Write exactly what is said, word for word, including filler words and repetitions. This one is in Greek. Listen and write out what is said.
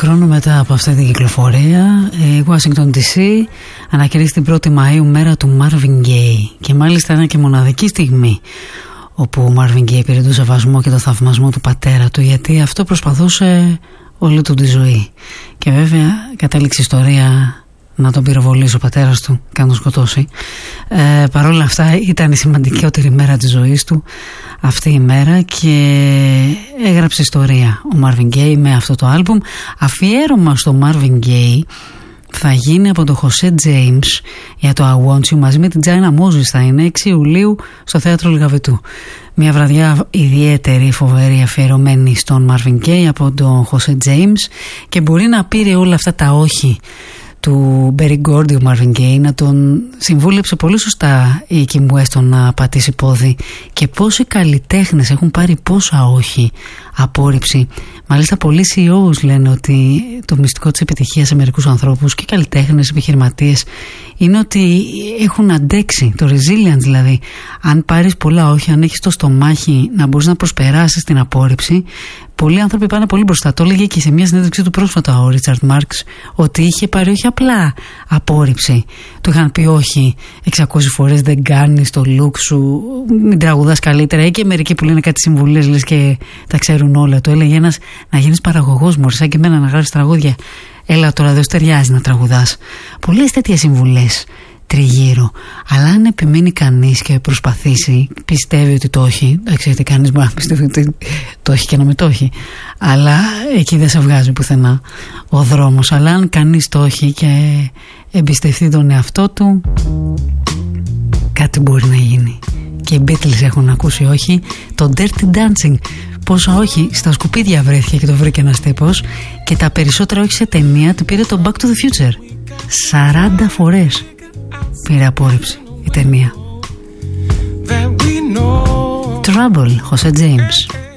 χρόνο μετά από αυτή την κυκλοφορία, η Washington ντι σι ανακηρύσσει την πρώτη Μαΐου μέρα του Marvin Gaye. Και μάλιστα είναι και μοναδική στιγμή όπου ο Marvin Gaye πήρε το σεβασμό και το θαυμασμό του πατέρα του, γιατί αυτό προσπαθούσε όλη του τη ζωή. Και βέβαια κατέληξε η ιστορία να τον πυροβολήσει ο πατέρας του και να τον σκοτώσει. Ε, Παρ' όλα αυτά ήταν η σημαντικότερη μέρα της ζωής του αυτή η μέρα και έγραψε ιστορία ο Marvin Gaye με αυτό το άλμπουμ. Αφιέρωμα στο Marvin Gaye θα γίνει από τον Jose James για το I Want You, μαζί με την China Moses. Θα είναι έξι Ιουλίου στο Θέατρο Λιγαβητού. Μια βραδιά ιδιαίτερη, φοβερή, αφιερωμένη στον Marvin Gaye από τον Jose James, και μπορεί να πήρε όλα αυτά τα όχι του Berry Gordy ο Marvin Gaye, να τον συμβούλεψε πολύ σωστά η Kim Weston να πατήσει πόδι, και πόσοι καλλιτέχνες έχουν πάρει πόσα όχι, απόρριψη. Μάλιστα πολλοί σι ι ό's λένε ότι το μυστικό της επιτυχίας σε μερικούς ανθρώπους και καλλιτέχνες, επιχειρηματίες, είναι ότι έχουν αντέξει, το resilience δηλαδή. Αν πάρεις πολλά όχι, αν έχεις το στομάχι να μπορείς να προσπεράσεις την απόρριψη, πολλοί άνθρωποι πάνε πολύ μπροστά. Το έλεγε και σε μια συνέντευξή του πρόσφατα ο Ρίτσαρντ Μάρξ, ότι είχε πάρει όχι απλά απόρριψη. Του είχαν πει όχι εξακόσιες φορές, δεν κάνεις το look σου, μην τραγουδάς καλύτερα, ή και μερικοί που λένε κάτι συμβουλές λες και τα ξέρουν όλα. Το έλεγε ένας, να γίνεις παραγωγός μωρέ, σαν και εμένα να γράφεις τραγούδια. Έλα τώρα, δεν σου ταιριάζει να τραγουδάς. Πολλές τέτοιες συμβουλές τριγύρω. Αλλά αν επιμένει κανείς και προσπαθήσει, πιστεύει ότι το έχει. Εντάξει, γιατί κανείς μπορεί να πιστεύει ότι το έχει και να μην το έχει. Αλλά εκεί δεν σε βγάζει πουθενά ο δρόμος. Αλλά αν κανείς το έχει και εμπιστευτεί τον εαυτό του, κάτι μπορεί να γίνει. Και οι Beatles έχουν ακούσει όχι. Το Dirty Dancing, πόσα όχι στα σκουπίδια βρέθηκε και το βρήκε ένας τύπος, και τα περισσότερα όχι σε ταινία του πήρε το Back to the Future. σαράντα φορές πήρε απόρριψη η ταινία. Trouble, Jose James.